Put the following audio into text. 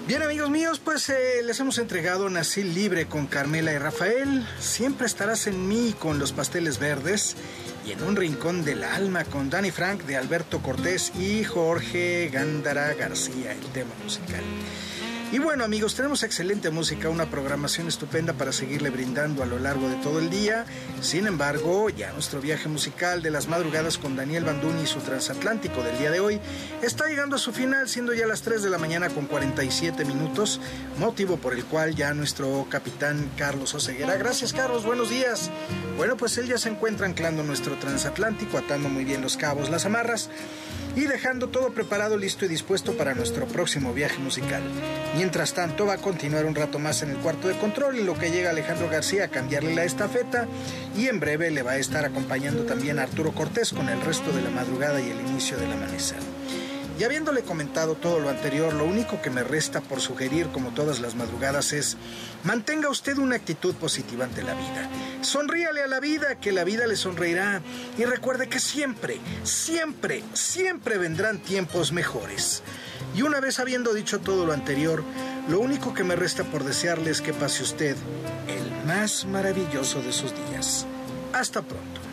Bien, amigos míos, pues les hemos entregado Nací Libre con Carmela y Rafael, Siempre estarás en mí con Los Pasteles Verdes y En un rincón del alma con Danny Frank de Alberto Cortés y Jorge Gándara García, el tema musical. Y bueno, amigos, tenemos excelente música, una programación estupenda para seguirle brindando a lo largo de todo el día. Sin embargo, ya nuestro viaje musical de las madrugadas con Daniel Banduni y su transatlántico del día de hoy está llegando a su final, siendo ya las 3 de la mañana con 47 minutos, motivo por el cual ya nuestro capitán Carlos Oseguera, gracias Carlos, buenos días. Bueno, pues él ya se encuentra anclando nuestro transatlántico, atando muy bien los cabos, las amarras y dejando todo preparado, listo y dispuesto para nuestro próximo viaje musical. Mientras tanto, va a continuar un rato más en el cuarto de control, en lo que llega Alejandro García a cambiarle la estafeta, y en breve le va a estar acompañando también a Arturo Cortés con el resto de la madrugada y el inicio del amanecer. Y habiéndole comentado todo lo anterior, lo único que me resta por sugerir, como todas las madrugadas, es: mantenga usted una actitud positiva ante la vida. Sonríale a la vida, que la vida le sonreirá. Y recuerde que siempre, siempre, siempre vendrán tiempos mejores. Y una vez habiendo dicho todo lo anterior, lo único que me resta por desearle es que pase usted el más maravilloso de sus días. Hasta pronto.